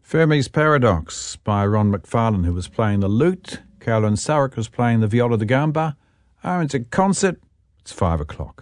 Fermi's Paradox by Ron McFarlane, who was playing the lute. Carolyn Sarek was playing the viola da gamba. RNZ Concert, it's 5 o'clock.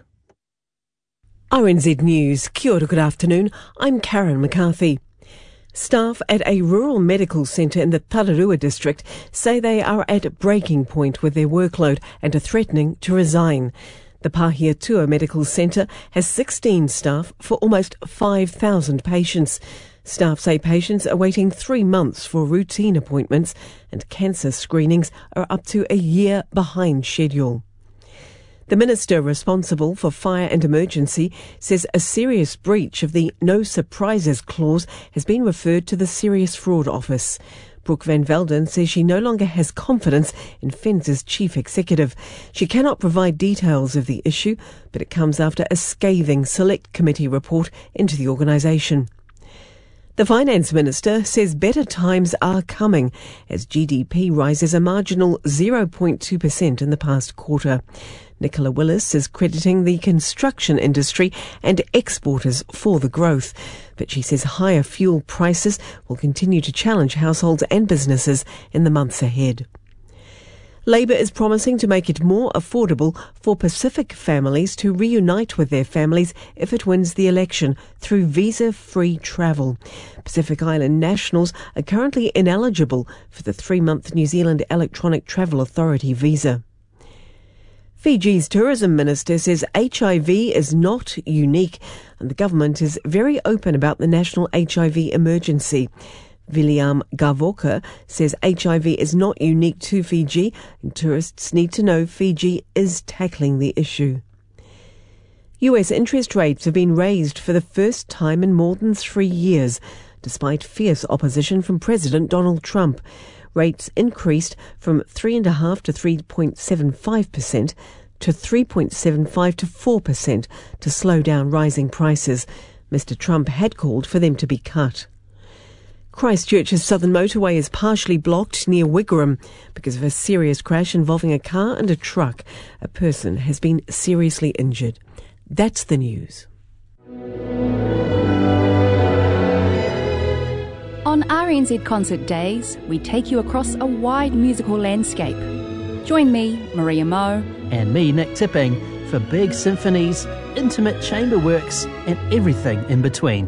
RNZ News, kia ora, good afternoon. I'm Karen McCarthy. Staff at a rural medical centre in the Tararua district say they are at breaking point with their workload and are threatening to resign. The Pahiatua Medical Centre has 16 staff for almost 5,000 patients. Staff say patients are waiting 3 months for routine appointments and cancer screenings are up to a year behind schedule. The minister responsible for fire and emergency says a serious breach of the No Surprises clause has been referred to the Serious Fraud Office. Brooke Van Velden says she no longer has confidence in FENZ's chief executive. She cannot provide details of the issue, but it comes after a scathing select committee report into the organisation. The Finance Minister says better times are coming as GDP rises a marginal 0.2% in the past quarter. Nicola Willis is crediting the construction industry and exporters for the growth, but she says higher fuel prices will continue to challenge households and businesses in the months ahead. Labor is promising to make it more affordable for Pacific families to reunite with their families if it wins the election through visa-free travel. Pacific Island nationals are currently ineligible for the 3-month New Zealand Electronic Travel Authority visa. Fiji's tourism minister says HIV is not unique and the government is very open about the national HIV emergency. William Gavoka says HIV is not unique to Fiji and tourists need to know Fiji is tackling the issue. US interest rates have been raised for the first time in more than 3 years, despite fierce opposition from President Donald Trump. Rates increased from 3.5% to 3.75% to 3.75% to 4% to slow down rising prices. Mr. Trump had called for them to be cut. Christchurch's southern motorway is partially blocked near Wigram because of a serious crash involving a car and a truck. A person has been seriously injured. That's the news. On RNZ Concert Days, we take you across a wide musical landscape. Join me, Maria Moe, and me, Nick Tipping, for big symphonies, intimate chamber works, and everything in between.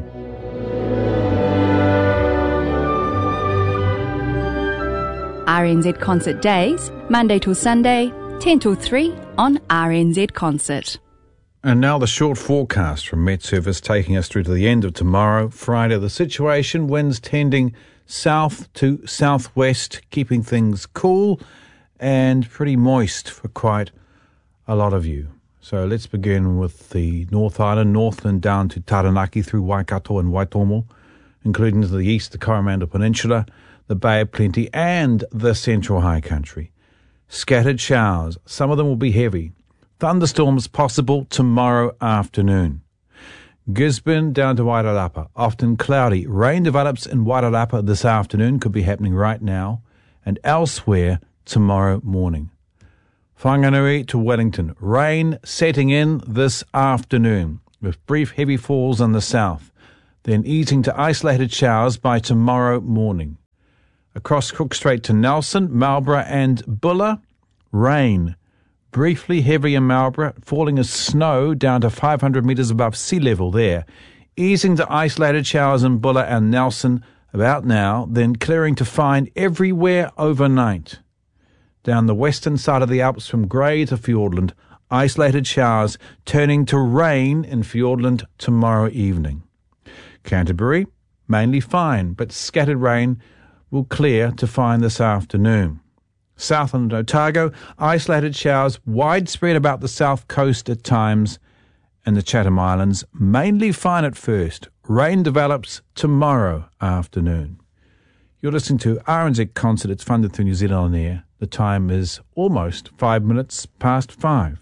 RNZ Concert Days, Monday till Sunday, 10 till 3 on RNZ Concert. And now the short forecast from Met Service taking us through to the end of tomorrow, Friday. The situation, winds tending south to southwest, keeping things cool and pretty moist for quite a lot of you. So let's begin with the North Island, Northland down to Taranaki through Waikato and Waitomo, including to the east, the Coromandel Peninsula, the Bay of Plenty and the Central High Country. Scattered showers, some of them will be heavy. Thunderstorms possible tomorrow afternoon. Gisborne down to Wairarapa, often cloudy. Rain develops in Wairarapa this afternoon, could be happening right now, and elsewhere tomorrow morning. Whanganui to Wellington, rain setting in this afternoon, with brief heavy falls in the south, then easing to isolated showers by tomorrow morning. Across Cook Strait to Nelson, Marlborough and Bulla, rain. Briefly heavy in Marlborough, falling as snow down to 500 metres above sea level there. Easing to isolated showers in Bulla and Nelson about now, then clearing to fine everywhere overnight. Down the western side of the Alps from Grey to Fiordland, isolated showers turning to rain in Fiordland tomorrow evening. Canterbury, mainly fine, but scattered rain will clear to fine this afternoon. Southland Otago, isolated showers widespread about the south coast at times, and the Chatham Islands, mainly fine at first. Rain develops tomorrow afternoon. You're listening to RNZ Concert. It's funded through New Zealand On Air. The time is almost 5 minutes past 5.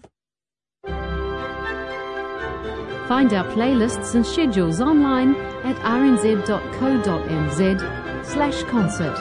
Find our playlists and schedules online at rnz.co.nz/concert.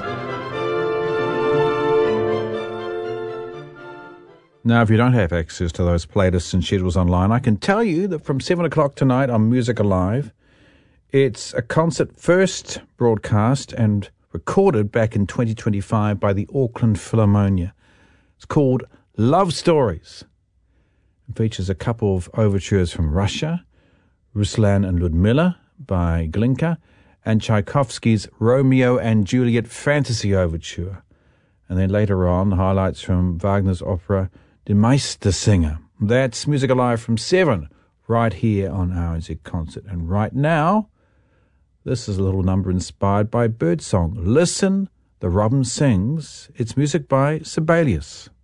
Now, if you don't have access to those playlists and schedules online, I can tell you that from 7 o'clock tonight on Music Alive, It's a concert first broadcast and recorded back in 2025 by the Auckland Philharmonia. It's called Love Stories. It features a couple of overtures from Russia, Ruslan and Ludmilla by Glinka, and Tchaikovsky's Romeo and Juliet Fantasy Overture. And then later on, highlights from Wagner's opera Die Meistersinger. That's Music Alive from 7, right here on RNZ Concert. And right now, this is a little number inspired by birdsong. Listen, the robin sings. It's music by Sibelius.